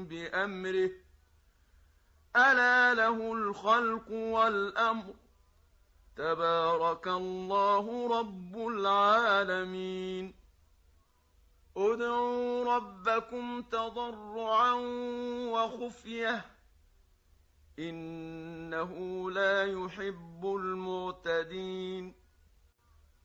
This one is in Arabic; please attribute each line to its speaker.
Speaker 1: بأمره ألا له الخلق والأمر تبارك الله رب العالمين ادعوا ربكم تضرعا وخفية إنه لا يحب المعتدين